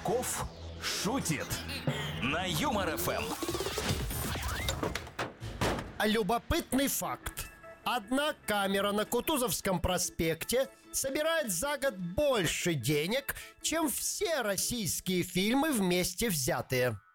Качков шутит на Юмор ФМ. Любопытный факт. Одна камера на Кутузовском проспекте собирает за год больше денег, чем все российские фильмы вместе взятые.